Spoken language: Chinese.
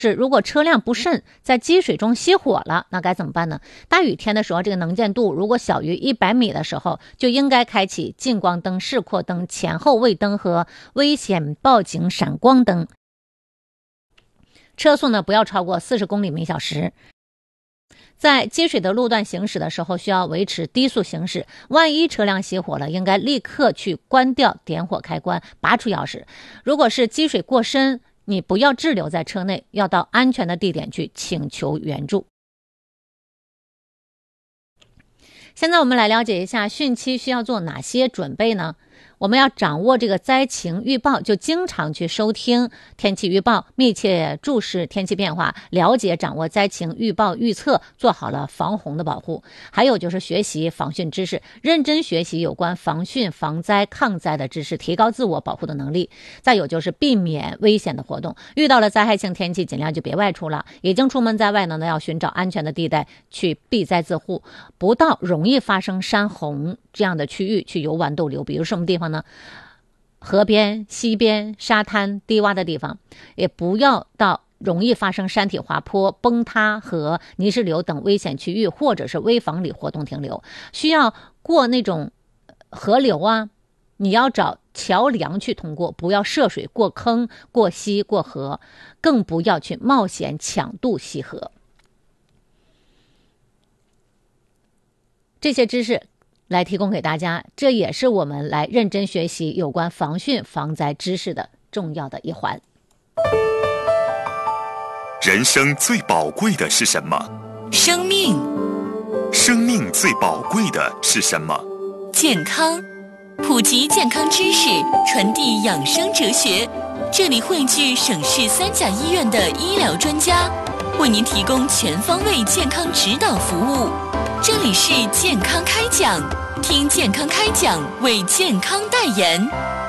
是如果车辆不慎在积水中熄火了，那该怎么办呢？大雨天的时候，这个能见度如果小于100米的时候，就应该开启近光灯、示廓灯、前后卫灯和危险报警闪光灯。车速呢不要超过40公里每小时。在积水的路段行驶的时候，需要维持低速行驶。万一车辆熄火了，应该立刻去关掉点火开关，拔出钥匙。如果是积水过深，你不要滞留在车内，要到安全的地点去请求援助。现在我们来了解一下汛期需要做哪些准备呢？我们要掌握这个灾情预报，就经常去收听天气预报，密切注视天气变化，了解掌握灾情预报预测，做好了防洪的保护。还有就是学习防汛知识，认真学习有关防汛防灾抗灾的知识，提高自我保护的能力。再有就是避免危险的活动，遇到了灾害性天气尽量就别外出了，已经出门在外呢，要寻找安全的地带去避灾自护，不到容易发生山洪这样的区域去游玩逗留。比如什么地方呢？河边、溪边、沙滩、低洼的地方，也不要到容易发生山体滑坡、崩塌和泥石流等危险区域，或者是危房里活动停留。需要过那种河流啊，你要找桥梁去通过，不要涉水过坑、过溪、过河，更不要去冒险抢渡溪河。这些知识来提供给大家，这也是我们来认真学习有关防汛防灾知识的重要的一环。 人生最宝贵的是什么？ 生命。 生命最宝贵的是什么？ 健康。普及健康知识，传递养生哲学，这里汇聚省市3甲医院的医疗专家，为您提供全方位健康指导服务。这里是健康开讲，听健康开讲，为健康代言。